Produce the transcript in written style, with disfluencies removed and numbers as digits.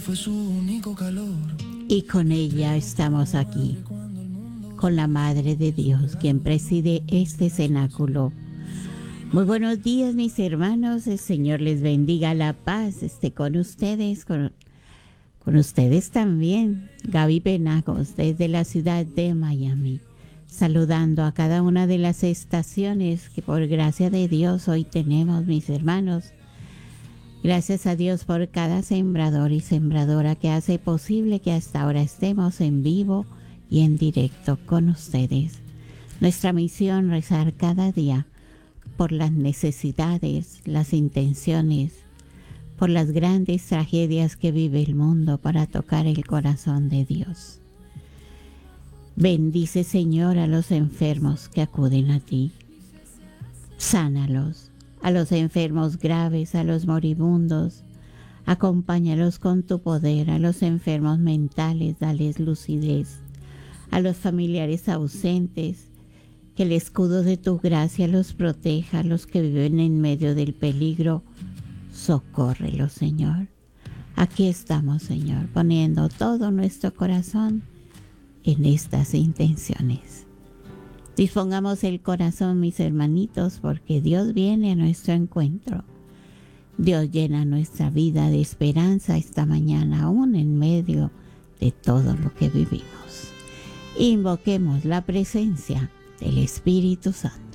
Fue su único calor. Y con ella estamos aquí, con la Madre de Dios, quien preside este cenáculo. Muy buenos días, mis hermanos. El Señor les bendiga, la paz esté con ustedes, con ustedes también. Gaby Pena, con ustedes de la ciudad de Miami, saludando a cada una de las estaciones que por gracia de Dios hoy tenemos, mis hermanos. Gracias a Dios por cada sembrador y sembradora que hace posible que hasta ahora estemos en vivo y en directo con ustedes. Nuestra misión, rezar cada día por las necesidades, las intenciones, por las grandes tragedias que vive el mundo para tocar el corazón de Dios. Bendice, Señor, a los enfermos que acuden a ti. Sánalos. A los enfermos graves, a los moribundos, acompáñalos con tu poder. A los enfermos mentales, dales lucidez. A los familiares ausentes, que el escudo de tu gracia los proteja. A los que viven en medio del peligro, socórrelos, Señor. Aquí estamos, Señor, poniendo todo nuestro corazón en estas intenciones. Dispongamos el corazón, mis hermanitos, porque Dios viene a nuestro encuentro. Dios llena nuestra vida de esperanza esta mañana, aún en medio de todo lo que vivimos. Invoquemos la presencia del Espíritu Santo.